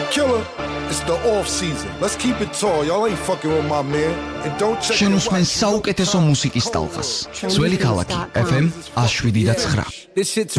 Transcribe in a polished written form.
killer. It's the off season. Let's keep it tall. Y'all ain't fucking with my man. And don't check შენ უსმენ საუკეთესო მუსიკის ტალღას. ძველი ქალაქი FM 107.9.